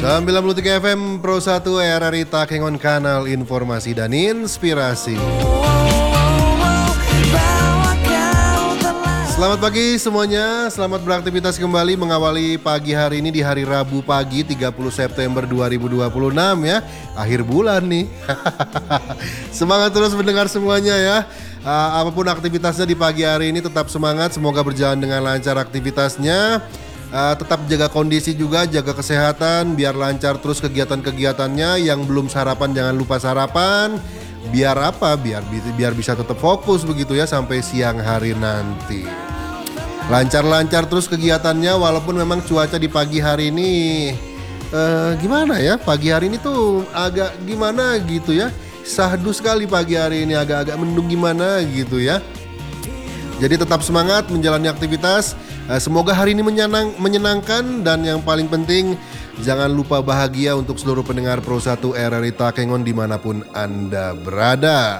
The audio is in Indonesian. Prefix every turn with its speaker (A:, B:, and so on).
A: 93 FM Pro 1 RRI Takengon, kanal informasi dan inspirasi. Selamat pagi semuanya, selamat beraktivitas kembali mengawali pagi hari ini di hari Rabu pagi 30 September 2026 ya. Akhir bulan nih. Semangat terus mendengar semuanya ya. Apapun aktivitasnya di pagi hari ini tetap semangat, semoga berjalan dengan lancar aktivitasnya. Tetap jaga kondisi juga, jaga kesehatan biar lancar terus kegiatan-kegiatannya. Yang belum sarapan jangan lupa sarapan. Biar apa? Biar bisa tetap fokus begitu ya sampai siang hari nanti. Lancar-lancar terus kegiatannya walaupun memang cuaca di pagi hari ini gimana ya? Pagi hari ini tuh agak gimana gitu ya. Sahdu sekali pagi hari ini, agak-agak mendung gimana gitu ya. Jadi tetap semangat menjalani aktivitas. Semoga hari ini menyenangkan dan yang paling penting jangan lupa bahagia untuk seluruh pendengar Pro 1 RRI Takengon dimanapun Anda berada.